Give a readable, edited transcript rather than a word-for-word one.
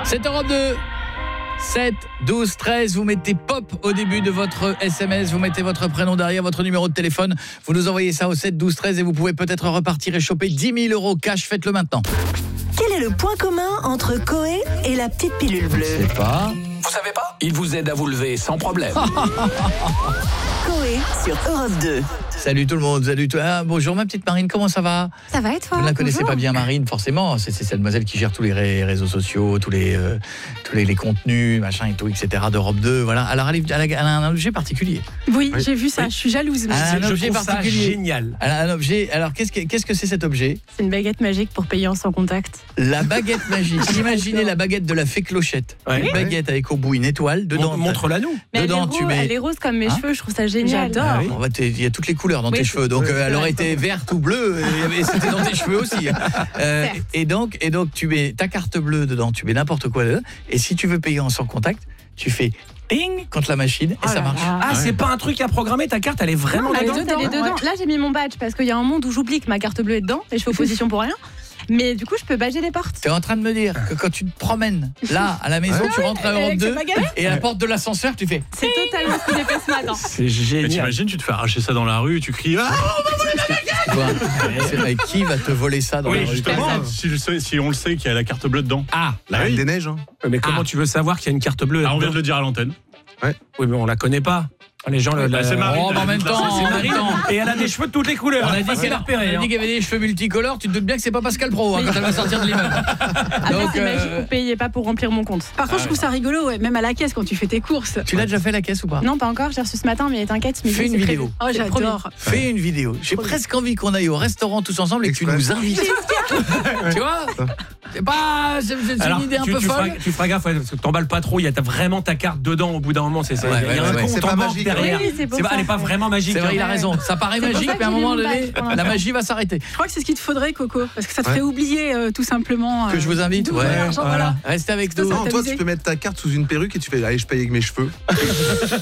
7 Europe 2. 7, 12, 13, vous mettez pop au début de votre SMS, vous mettez votre prénom derrière, votre numéro de téléphone, vous nous envoyez ça au 7, 12, 13 et vous pouvez peut-être repartir et choper 10 000 € cash, faites-le maintenant. Quel est le point commun entre Coé et la petite pilule bleue? Je sais pas. Vous savez pas? Il vous aide à vous lever sans problème. Coé sur Europe 2. Salut tout le monde, salut toi. Ah, bonjour ma petite Marine, comment ça va? Ça va et toi? Vous ne la connaissez Bonjour. pas bien Marine, forcément, c'est cette demoiselle qui gère tous les réseaux sociaux, tous les contenus, machin et tout, etc. d'Europe 2, voilà. Alors elle a un objet particulier. Oui, j'ai vu ça, je suis jalouse. Elle a un objet trouve ça particulier. génial. Elle a un objet, alors qu'est-ce que c'est cet objet? C'est une baguette magique pour payer en sans contact. La baguette magique. Imaginez la baguette de la fée Clochette. Ouais. Une baguette avec au bout une étoile, dedans. Montre-la nous. Mais Dedans, elle est tu mets... elle est rose comme mes Hein cheveux, je trouve ça génial. Ah J'adore. oui. Bon, bah, il y a toutes les couleurs dans Oui, tes cheveux, donc elle aurait ouais. été verte ou bleue, et c'était dans tes cheveux aussi. Et donc tu mets ta carte bleue dedans, tu mets n'importe quoi dedans, et si tu veux payer en sans contact, tu fais ping contre la machine et ça marche. Ah, c'est pas un truc à programmer, ta carte elle est vraiment Elle est dedans. dedans. Là, j'ai mis mon badge parce qu'il y a un monde où j'oublie que ma carte bleue est dedans et je fais opposition pour rien. Mais du coup, je peux badger les portes. T'es en train de me dire que quand tu te promènes là à la maison, tu rentres à Europe avec 2 cette baguette. et à la porte de l'ascenseur, tu fais C'est totalement ce que j'ai fait ce matin. C'est Mais génial. t'imagines, tu te fais arracher ça dans la rue, tu cries ah tu vois, mais qui va te voler ça dans oui, la rue? justement, si on le sait qu'il y a la carte bleue dedans. Ah, La Reine des Neiges. Hein. mais comment tu veux savoir qu'il y a une carte bleue Ah, on vient là-dedans? de le dire à l'antenne. Oui, mais on la connaît pas. Les gens c'est Marine. Oh, bah, en même temps, C'est en même Marine. temps. Et elle a des cheveux de toutes les couleurs. On a dit Facile qu'elle à repérer, hein. y avait des cheveux multicolores, tu te doutes bien que c'est pas Pascal Pro quand elle va sortir de l'immeuble. Après, Donc, c'est magique pour payer, pas pour remplir mon compte. Par contre, je trouve ça rigolo, ouais, même à la caisse quand tu fais tes courses. tu l'as déjà fait la caisse ou pas? Non, pas encore, j'ai reçu ce matin, mais t'inquiète, Fais une vidéo. Oh, C'est le premier. j'adore. Fais une vidéo. J'ai presque envie qu'on aille au restaurant tous ensemble et que tu nous invites. Tu vois? C'est une Alors, idée un tu peu folle. tu feras gaffe, ouais, parce que t'emballes pas trop, il y a vraiment ta carte dedans au bout d'un moment. Il y a un ouais. compte C'est pas en banque magique, derrière. Oui, c'est pour ça. Elle n'est pas vraiment magique. C'est vrai, il a hein. raison. Ça paraît C'est pour magique, ça que mais à un j'ai mis moment mon donné, badge pour la l'instant. magie va s'arrêter. Je crois que c'est ce qu'il te faudrait, Coco, parce que ça te ferait oublier tout simplement. Que je vous invite, d'où ouais. l'argent, voilà. Restez avec Ça, nous. ça Non, toi, t'amusait. tu peux mettre ta carte sous une perruque et tu fais allez, je paye avec mes cheveux.